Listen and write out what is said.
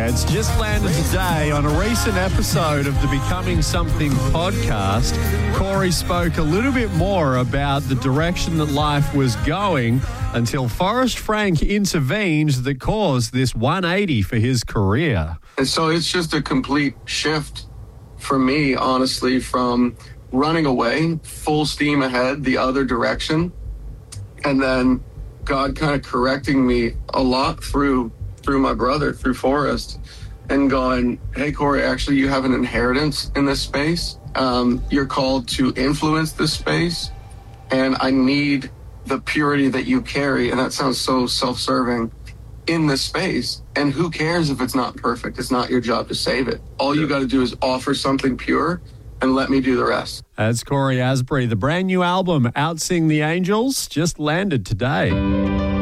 It's just landed today on a recent episode of the Becoming Something podcast. Corey spoke a little bit more about the direction that life was going until Forrest Frank intervened that caused this 180 for his career. And so it's just a complete shift for me, honestly, from running away, full steam ahead, the other direction, and then God kind of correcting me a lot through my brother, through Forrest, and going, hey, Corey, actually, you have an inheritance in this space. You're called to influence this space, and I need the purity that you carry, and that sounds so self-serving, in this space. And who cares if it's not perfect? It's not your job to save it. All you got to do is offer something pure and let me do the rest. That's Corey Asbury. The brand new album, Outsing the Angels, just landed today.